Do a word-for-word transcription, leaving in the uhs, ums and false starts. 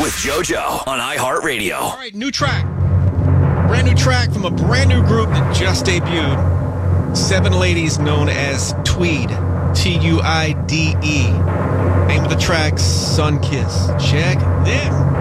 with JoJo on iHeartRadio. All right, new track. Brand new track from a brand new group that just debuted. Seven ladies known as Tweed. T U I D E. Name of the track, Sun Kiss. Check this.